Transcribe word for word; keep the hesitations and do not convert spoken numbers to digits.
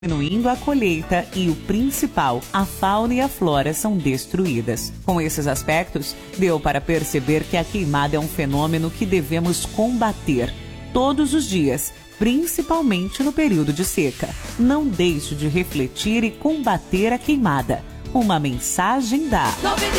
diminuindo a colheita e o principal, a fauna e a flora são destruídas. Com esses aspectos, deu para perceber que a queimada é um fenômeno que devemos combater todos os dias, principalmente no período de seca. Não deixe de refletir e combater a queimada. Uma mensagem da